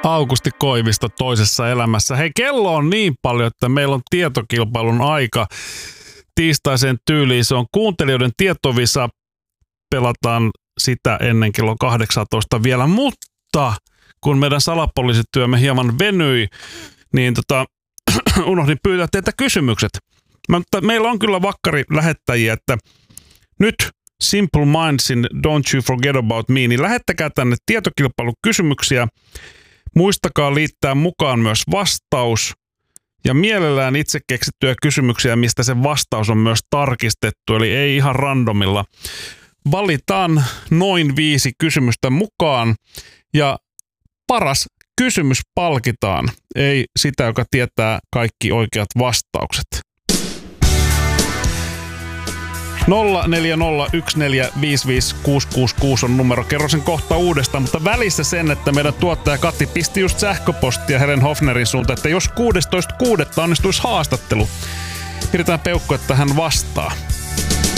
Aukusti Koivisto toisessa elämässä. Hei, kello on niin paljon, että meillä on tietokilpailun aika tiistaiseen tyyliin. Se on kuuntelijoiden tietovisa. Pelataan sitä ennen kello 18 vielä, mutta kun meidän salapoliisityömme hieman venyi, niin unohdin pyytää teiltä kysymykset. Mutta meillä on kyllä vakkari lähettäjiä, että nyt Simple Mindsin Don't You Forget About Me, niin lähettäkää tänne tietokilpailukysymyksiä. Muistakaa liittää mukaan myös vastaus ja mielellään itse keksittyjä kysymyksiä, mistä se vastaus on myös tarkistettu, eli ei ihan randomilla. Valitaan noin 5 kysymystä mukaan ja paras kysymys palkitaan, ei sitä, joka tietää kaikki oikeat vastaukset. 0401455666 on numero. Kerro sen kohta uudestaan, mutta välissä sen, että meidän tuottaja Kati pisti just sähköpostia Helen Hofnerin suuntaan, että jos 16.6. onnistuisi haastattelu, pidetään peukku, että hän vastaa.